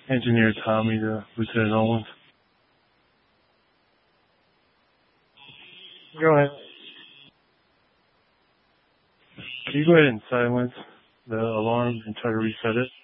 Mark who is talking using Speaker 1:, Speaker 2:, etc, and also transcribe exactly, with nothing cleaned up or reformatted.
Speaker 1: Engineer Tommy to Lieutenant Owens. Go ahead. Can you go ahead and silence the alarm and try to reset it?